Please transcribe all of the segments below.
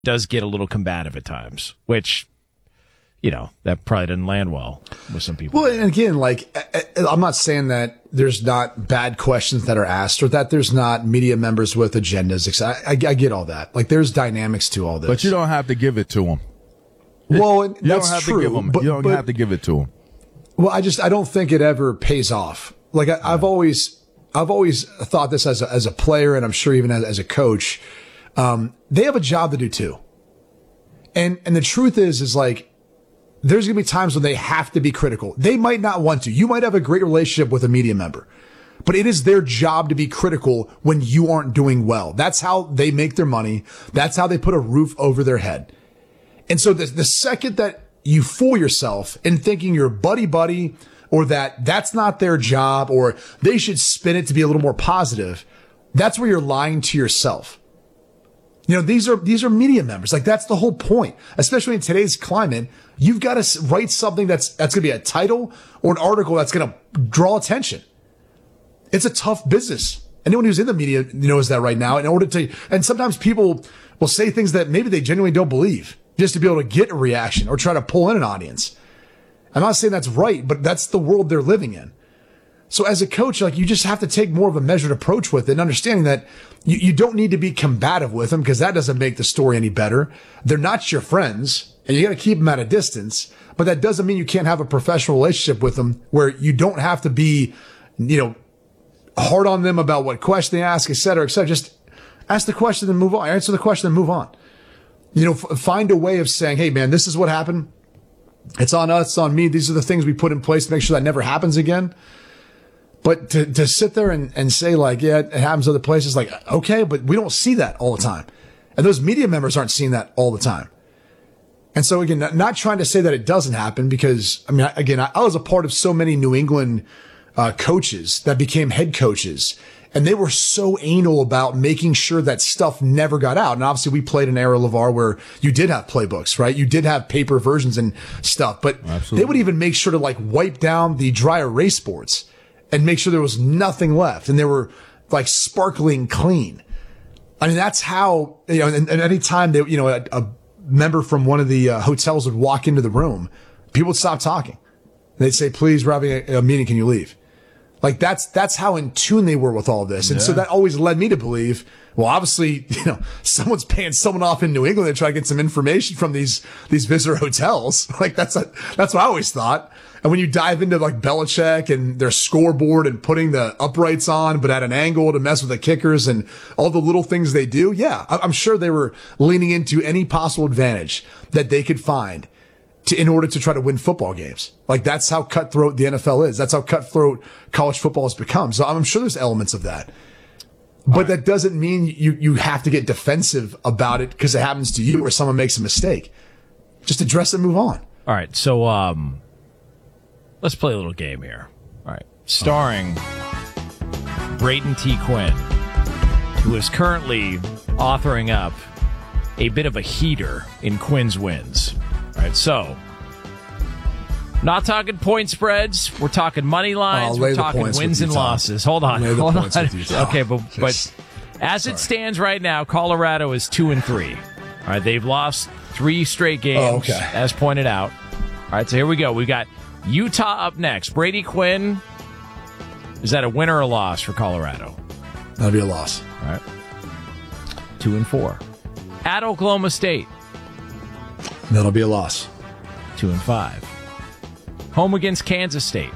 does get a little combative at times, which, that probably doesn't land well with some people. Well, and again, I'm not saying that there's not bad questions that are asked or that there's not media members with agendas. I get all that. There's dynamics to all this. But you don't have to give it to them. Well, you that's don't have true. To give them. You don't have to give it to them. Well, I don't think it ever pays off. I've always thought this as a player, and I'm sure even as a coach, they have a job to do too. And the truth is there's going to be times when they have to be critical. They might not want to. You might have a great relationship with a media member, but it is their job to be critical when you aren't doing well. That's how they make their money. That's how they put a roof over their head. And so the second that you fool yourself in thinking you're buddy, or that's not their job, or they should spin it to be a little more positive, that's where you're lying to yourself. These are media members. That's the whole point, especially in today's climate. You've got to write something that's going to be a title or an article that's going to draw attention. It's a tough business. Anyone who's in the media knows that right now. And sometimes people will say things that maybe they genuinely don't believe just to be able to get a reaction or try to pull in an audience. I'm not saying that's right, but that's the world they're living in. So as a coach, you just have to take more of a measured approach with it and understanding that you don't need to be combative with them because that doesn't make the story any better. They're not your friends and you got to keep them at a distance, but that doesn't mean you can't have a professional relationship with them where you don't have to be, hard on them about what question they ask, et cetera, et cetera. Just ask the question and move on. Answer the question and move on. Find a way of saying, hey man, this is what happened. It's on us, it's on me. These are the things we put in place to make sure that never happens again. But to sit there and say yeah, it happens other places, okay, but we don't see that all the time. And those media members aren't seeing that all the time. And so again, not trying to say that it doesn't happen because, I was a part of so many New England coaches that became head coaches. And they were so anal about making sure that stuff never got out. And obviously we played an era, LeVar, where you did have playbooks, right? You did have paper versions and stuff, but Absolutely. They would even make sure to wipe down the dry erase boards and make sure there was nothing left. And they were sparkling clean. That's how, and any time they, a member from one of the hotels would walk into the room, people would stop talking. They'd say, please, we're having a meeting. Can you leave? That's how in tune they were with all this. And so that always led me to believe, well, obviously, someone's paying someone off in New England to try to get some information from these visitor hotels. That's what I always thought. And when you dive into Belichick and their scoreboard and putting the uprights on, but at an angle to mess with the kickers and all the little things they do. Yeah, I'm sure they were leaning into any possible advantage that they could find in order to try to win football games. That's how cutthroat the NFL is. That's how cutthroat college football has become. So I'm sure there's elements of that. But that doesn't mean you have to get defensive about it because it happens to you or someone makes a mistake. Just address it and move on. All right, so let's play a little game here. All right, starring Brayden T. Quinn, who is currently authoring up a bit of a heater in Quinn's wins. All right, so not talking point spreads. We're talking money lines. We're talking wins and losses. Hold on. Okay, but as it stands right now, Colorado is 2-3. All right, they've lost 3 straight games, as pointed out. All right, so here we go. We got Utah up next. Brady Quinn, is that a win or a loss for Colorado? That'll be a loss. All right, 2-4. At Oklahoma State. That'll be a loss. 2-5. Home against Kansas State.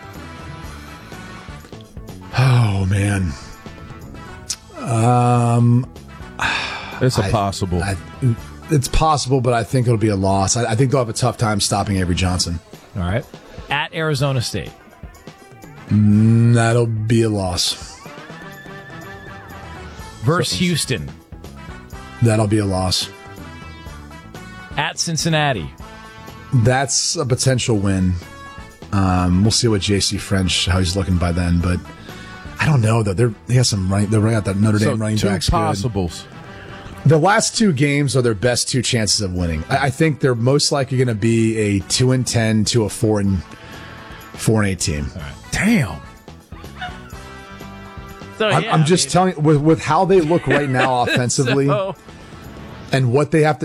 Oh man. It's possible. It's possible, but I think it'll be a loss. I think they'll have a tough time stopping Avery Johnson. All right. At Arizona State. That'll be a loss. Versus Houston. That'll be a loss. At Cincinnati. That's a potential win. We'll see what J.C. French, how he's looking by then, but I don't know though. They got some right. They're right at that Notre Dame running backs. 2 possibles. Good. The last 2 games are their best 2 chances of winning. I think they're most likely going to be a 2-10 to a 4-8 team. All right. Damn. So, I'm just telling you, with how they look right now offensively. and what they have to